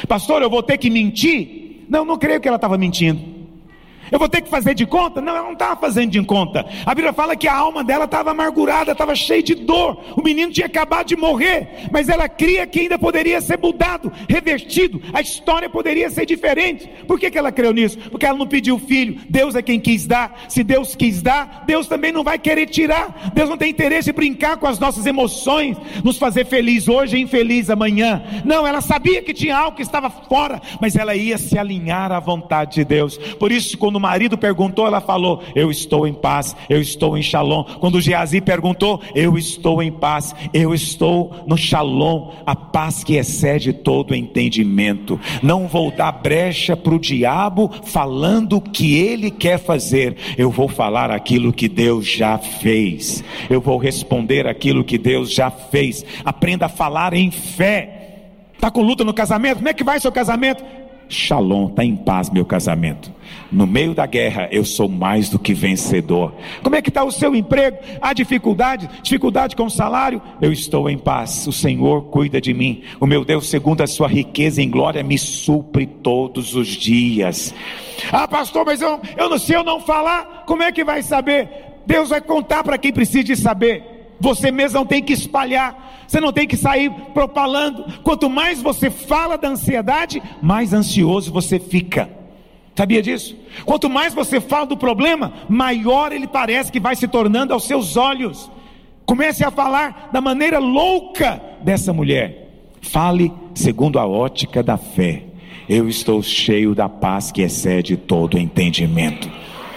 Pastor, eu vou ter que mentir? Não, não creio que ela estava mentindo. Eu vou ter que fazer de conta? Não, ela não estava fazendo de conta. A Bíblia fala que a alma dela estava amargurada, estava cheia de dor. O menino tinha acabado de morrer, mas ela cria que ainda poderia ser mudado, revertido. A história poderia ser diferente. Por que ela creu nisso? Porque ela não pediu filho. Deus é quem quis dar. Se Deus quis dar, Deus também não vai querer tirar. Deus não tem interesse em brincar com as nossas emoções, nos fazer feliz hoje e infeliz amanhã. Não, ela sabia que tinha algo que estava fora, mas ela ia se alinhar à vontade de Deus. Por isso, quando o marido perguntou, ela falou: eu estou em paz, eu estou em shalom. Quando o Geazi perguntou, eu estou em paz, eu estou no shalom, a paz que excede todo entendimento. Não vou dar brecha para o diabo falando o que ele quer fazer. Eu vou falar aquilo que Deus já fez, eu vou responder aquilo que Deus já fez. Aprenda a falar em fé. Está com luta no casamento? Como é que vai seu casamento? Shalom, está em paz meu casamento. No meio da guerra eu sou mais do que vencedor. Como é que está o seu emprego? Há dificuldade com o salário? Eu estou em paz, o Senhor cuida de mim. O meu Deus, segundo a sua riqueza em glória, me supre todos os dias. Ah, pastor, mas eu não sei, eu não falar, como é que vai saber? Deus vai contar para quem precisa de saber. Você mesmo não tem que espalhar, você não tem que sair propalando. Quanto mais você fala da ansiedade, mais ansioso você fica. Sabia disso? Quanto mais você fala do problema, maior ele parece que vai se tornando aos seus olhos. Comece a falar da maneira louca dessa mulher. Fale segundo a ótica da fé. Eu estou cheio da paz que excede todo entendimento.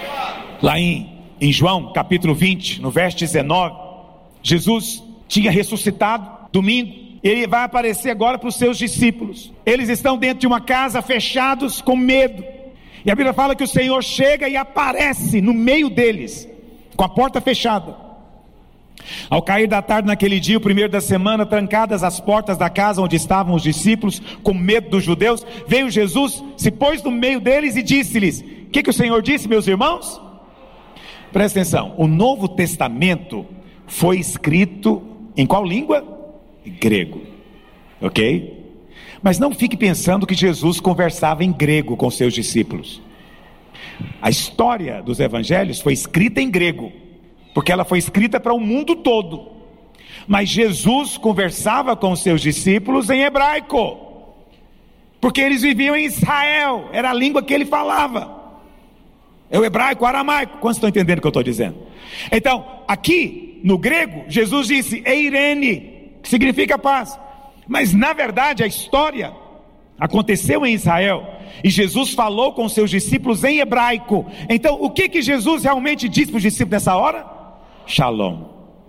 Lá em João capítulo 20, no verso 19, Jesus tinha ressuscitado, domingo. Ele vai aparecer agora para os seus discípulos. Eles estão dentro de uma casa, fechados, com medo. E a Bíblia fala que o Senhor chega e aparece no meio deles, com a porta fechada. Ao cair da tarde naquele dia, o primeiro da semana, trancadas as portas da casa onde estavam os discípulos, com medo dos judeus, veio Jesus, se pôs no meio deles e disse-lhes: o que o Senhor disse, meus irmãos? Presta atenção, o Novo Testamento foi escrito em qual língua? Grego, ok? Mas não fique pensando que Jesus conversava em grego com seus discípulos. A história dos evangelhos foi escrita em grego, porque ela foi escrita para o mundo todo. Mas Jesus conversava com seus discípulos em hebraico, porque eles viviam em Israel, era a língua que ele falava. É o hebraico, o aramaico. Quantos estão entendendo o que eu estou dizendo? Então, aqui no grego, Jesus disse eirene, que significa paz. Mas na verdade a história aconteceu em Israel, e Jesus falou com seus discípulos em hebraico. Então o que Jesus realmente disse para os discípulos nessa hora? Shalom.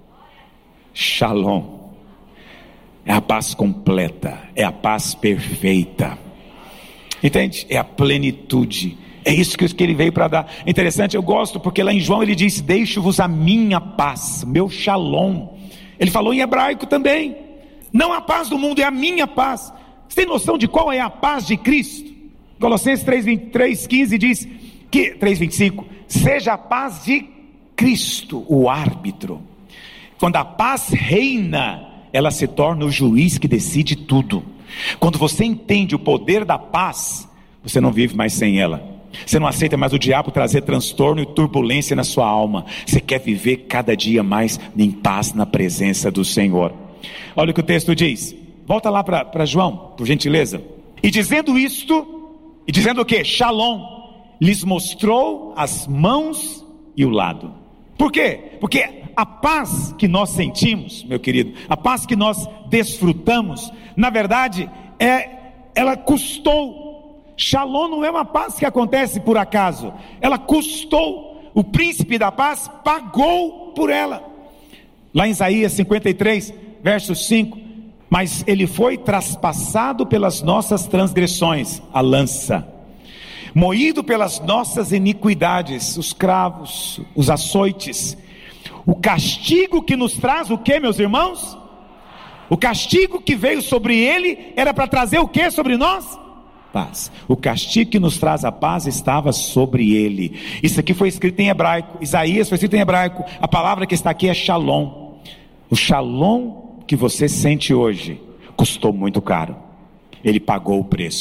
Shalom é a paz completa, é a paz perfeita, entende? É a plenitude. É isso que ele veio para dar. Interessante, eu gosto, porque lá em João ele disse: deixo-vos a minha paz, meu shalom. Ele falou em hebraico também. Não a paz do mundo, é a minha paz. Você tem noção de qual é a paz de Cristo? Colossenses 3:15 diz que 3:25, seja a paz de Cristo o árbitro. Quando a paz reina, ela se torna o juiz que decide tudo. Quando você entende o poder da paz, você não vive mais sem ela. Você não aceita mais o diabo trazer transtorno e turbulência na sua alma. Você quer viver cada dia mais em paz na presença do Senhor. Olha o que o texto diz. Volta lá para João, por gentileza. E dizendo isto, e dizendo o que? Shalom, lhes mostrou as mãos e o lado. Por quê? Porque a paz que nós sentimos, meu querido, a paz que nós desfrutamos, na verdade, ela custou. Shalom não é uma paz que acontece por acaso, ela custou. O príncipe da paz pagou por ela. Lá em Isaías 53, verso 5, mas ele foi traspassado pelas nossas transgressões, a lança, moído pelas nossas iniquidades, os cravos, os açoites. O castigo que nos traz o que, meus irmãos? O castigo que veio sobre ele era para trazer o que sobre nós? Paz. O castigo que nos traz a paz estava sobre ele. Isso aqui foi escrito em hebraico. Isaías foi escrito em hebraico. A palavra que está aqui é shalom. O shalom que você sente hoje custou muito caro. Ele pagou o preço.